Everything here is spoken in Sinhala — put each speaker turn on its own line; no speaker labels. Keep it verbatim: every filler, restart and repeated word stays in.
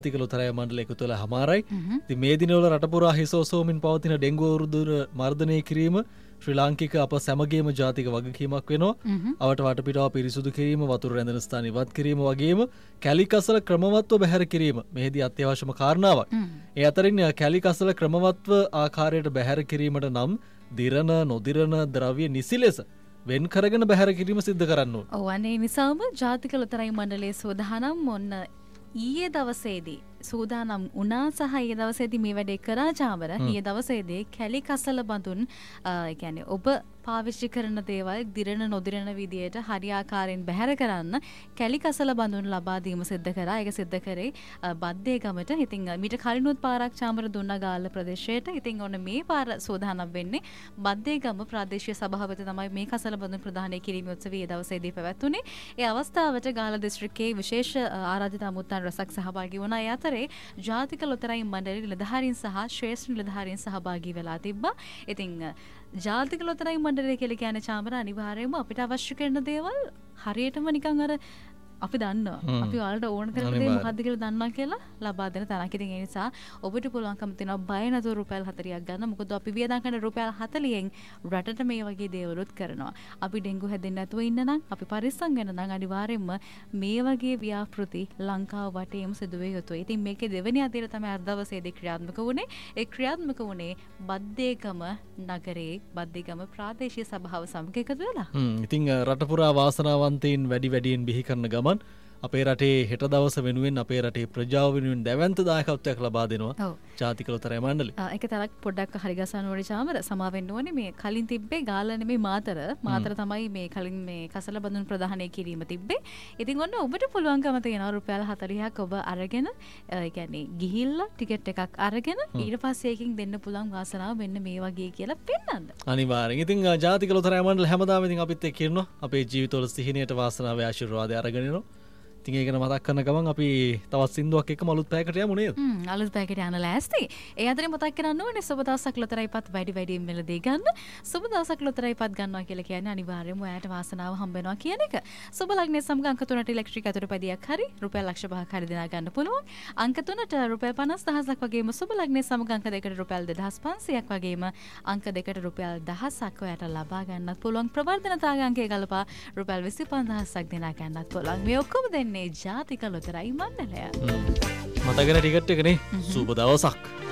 තිකලොතරය මණ්ඩල එකතු වෙලා හමාරයි. ඉතින් මේ දිනවල රට පුරා හිස ඔසවමින් පවතින ඩෙන්ගු වෘදුර මර්ධනය කිරීම ශ්‍රී ලාංකික අප සැමගේම ජාතික වගකීමක් වෙනවා. අවට වටපිටාව පිරිසුදු කිරීම, වතුර රැඳෙන ස්ථාන ඉවත් කිරීම වගේම කැලි කසල ක්‍රමවත්ව බැහැර කිරීම මෙහිදී අත්‍යවශ්‍යම කාරණාවක්. ඒ අතරින් කැලි කසල ක්‍රමවත්ව ආකාරයට බැහැර කිරීමට නම් දිරන නොදිරන ද්‍රව්‍ය නිසි ලෙස වෙන් කරගෙන බැහැර කිරීම සිද්ධ කරන්න ඕන.
ඔව් අනේ නිසාම ජාතික ලොතරැයි මණ්ඩලයේ සූදානම් ඔන්න ඊයේ දවසේදී සූදානම් වුණා සහ ඊයේ දවසේදී මේ වැඩේ කරා චාමර. ඊයේ දවසේදී කැලි කසල බඳුන් ඒ කියන්නේ ඔබ පාවිච්චි කරන දේවල් දිරන නොදිරන විදියට හරියාකාරයෙන් බැහැර කරන්න කැලි කසල බඳුන් ලබා දීම සිද්ධ කරා. ඒක සිද්ධ කරේ බද්දේගමට. ඉතින් මීට කලිනුත් පාරක් චාමර දුන්නා ගාල්ල ප්‍රදේශයට. ඉතින් ඔන්න මේ පාර සූදානම් වෙන්නේ බද්දේගම ප්‍රාදේශීය සභාපති තමයි මේ කසල බඳුන් ප්‍රදානය කිරීමේ උත්සවය දවසේදී පැවැත්වුණේ. ඒ අවස්ථාවට ගාල්ල දිස්ත්‍රික්කයේ විශේෂ ආරාධිත අමුත්තන් රසක් සහභාගී වුණා. ඒ අතරේ ජාතික ලොතරැයි මණ්ඩලයේ නිලධාරීන් සහ ශ්‍රේෂ්ඨ නිලධාරීන් සහභාගී වෙලා තිබ්බා. ඉතින් ජාතික ලොතරැයි මණ්ඩලය කියලා කියන්නේ චාමර අනිවාර්යයෙන්ම අපිට අවශ්‍ය කරන දේවල් හරියටම නිකන් අර අපි දන්නවා. අපි ඔයාලට ඕන කරන දේ මොකක්ද කියලා දන්නවා කියලා ලබා දෙන තරක්. ඉතින් ඒ නිසා ඔබට පුළුවන්කම තියෙනවා බය නැතුව රුපියල් හතලියක් ගන්න. මොකද අපි වියදම් කරන රුපියල් හතලියෙන් රටට මේ වගේ දේවලුත් කරනවා. අපි ඩෙන්ගු හැදෙන්නේ නැතුව ඉන්න නම් අපි පරිස්සම් වෙන නම් අනිවාර්යයෙන්ම මේ වගේ ව්‍යාපෘති ලංකාව වටේම සිදුවේ යුතුයි. ඉතින් මේකේ දෙවෙනි අදියර තමයි අද දවසේදී ක්‍රියාත්මක වුණේ. ඒ ක්‍රියාත්මක වුණේ බද්දේගම නගරයේ බද්දේගම ප්‍රාදේශීය සභාව සමග එකතු වෙලා.
හ්ම්. ඉතින් රට පුරා වාසනාවන්තයින් වැඩි වැඩියෙන් බිහි කරන ගමන් අපේ රටේ හෙට දවස වෙනුවෙන් අපේ රටේ ප්‍රජාව වෙනුවෙන් දැවැන්ත දායකත්වයක් ලබා දෙනවා ජාතික ලොතරැයි මණ්ඩලය.
ඒක තරක් පොඩ්ඩක් හරි ගසන්න ඕනේ චාමර. සමා වෙන්න ඕනේ මේ කලින් තිබ්බේ ගාල්ල නෙමෙයි මාතර. මාතර තමයි මේ කලින් මේ කසල බඳුන් ප්‍රදානය කිරීම තිබ්බේ. ඉතින් ඔන්න ඔබට පුළුවන්කම තියෙනවා රුපියල් හතලිහක් ඔබ අරගෙන ඒ කියන්නේ ගිහිල්ලා ටිකට් එකක් අරගෙන ඊට පස්සේ එකකින් දෙන්න පුළුවන් වාසනාව මෙන්න මේ වගේ කියලා පෙන්නන්න.
අනිවාර්යෙන්. ඉතින් ජාතික ලොතරැයි මණ්ඩලය හැමදාම ඉතින් අපිත් එක්ක ඉන්නවා. අපේ ජීවිතවල සිහිනයට වාසනාවේ ආශිර්වාදය අරගෙන ඉන්නවා. ඉතින් ඒක මතක් කරන ගමන් අපි තවත් සින්දුවක් එක්කම අලුත් පැයකට යමු නේද?
හ්ම් අලුත් පැයකට යන ලෑස්ති. ඒ අතරේ මතක් කරන්න ඕනේ සුබ දවසක් ලොතරැයිපත් වැඩි වැඩියෙන් මෙලදී ගන්න. සුබ දවසක් ලොතරැයිපත් ගන්නවා කියලා කියන්නේ අනිවාර්යයෙන්ම ඔයාලට වාසනාව හම්බ වෙනවා කියන එක. සුබ ලග්නයේ සමග අංක තුනට ඉලෙක්ට්‍රික් අතුරුපැදියක් හරි රුපියල් ලක්ෂ පහක් හරි දිනා ගන්න පුළුවන්. අංක තුනට රුපියල් පනස් දහසක් වගේම සුබ ලග්නයේ සමග අංක දෙකට රුපියල් දෙදහස් පන්සියයක් වගේම අංක දෙකට රුපියල් දහසක් ඔයාලට ලබා ගන්නත් පුළුවන්. ප්‍රවර්ධන තාගාංකය ගලපා රුපියල් විසි පන්දහසක් දිනා ගන්නත් පුළුවන්. මේ ඔක්කොම දෙන්නේ ජාතික ලොතරැයි මණ්ඩලය.
මතකන ටිකට් එකනේ. සුබ දවසක්.